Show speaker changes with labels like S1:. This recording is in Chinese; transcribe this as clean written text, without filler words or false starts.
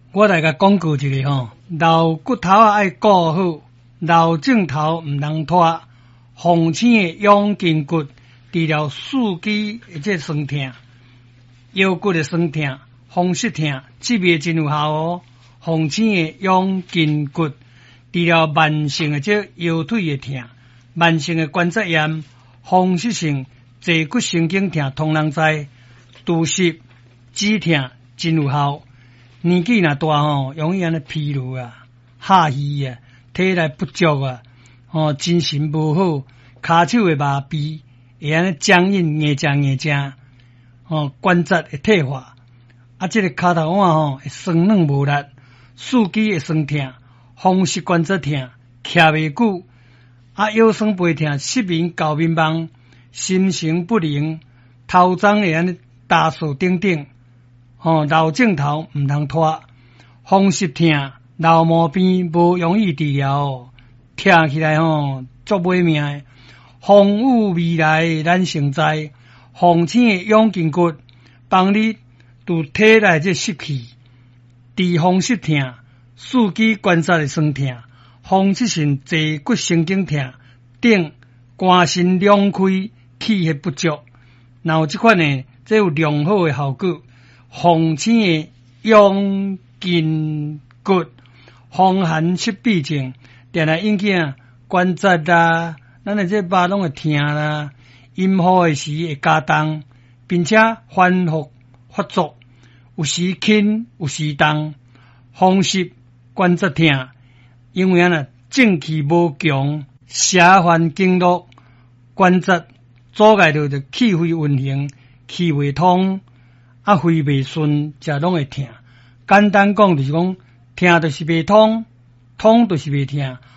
S1: 我来甲讲句一个吼，老骨头啊爱顾好，老镜头毋通拖。风醒的养筋骨，治疗四肢的这酸痛、腰骨的酸痛、风湿痛，这味真有效哦。风醒的养筋骨，治疗慢性的这腰腿的痛、慢性的关节炎、风湿性坐骨神经痛，通人知。除湿止痛真有效。年纪若大吼，容易安尼疲劳啊、下虚啊、体力不足啊。精神无好，骹手会麻痹，会安尼僵硬、硬正，关节会退化，这个骹头腕会酸软无力，四肢会酸痛，风湿关节痛，徛袂久，腰酸背痛，失眠、搞迷茫，心神不宁，头鬃会安尼打扫等等，老镜头毋通拖，风湿痛、老毛病无容易治疗听起来足买命的。风雨未来咱成知，风醒的养筋骨，帮你除体内这湿气，治风湿痛、四肢关节的酸痛、风湿性坐骨神经痛等，肝肾两开，气血不足。若有这款呢，这有良好的效果。风醒的养筋骨，风寒湿痹症，定来引起关节啦，咱的这肉拢会痛啦，阴雨的时会加重，并且反复发作，有时轻，有时重，风湿关节痛，因为正气无强，邪烦经络，关节阻碍着气血运行，气未通，肺未顺，这拢会痛。简单讲就是讲，痛就是未通，通就是未痛。